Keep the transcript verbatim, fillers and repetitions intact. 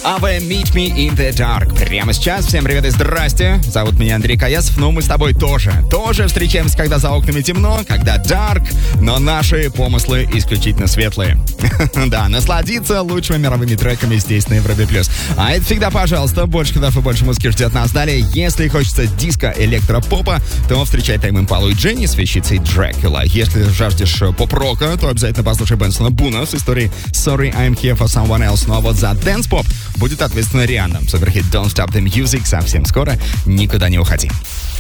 эй ви Meet Me in the Dark. Прямо сейчас. Всем привет и здрасте. Зовут меня Андрей Каясов. Ну, мы с тобой тоже. Тоже встречаемся, когда за окнами темно, когда dark, но наши помыслы исключительно светлые. Да, насладиться лучшими мировыми треками здесь на Европе плюс. А это всегда, пожалуйста, больше кодов и больше музыки ждет нас далее. Если хочется диска, электропопа, то встречай Тайм Импалу и Дженни с вещицей Дракула. Если жаждешь поп-рока, то обязательно послушай Бенсона Буна с историей Sorry, I'm here for someone else. Ну а вот за дэнс-поп будет ответственно Рианна. Суперхит Don't Stop the Music совсем скоро. Никуда не уходи.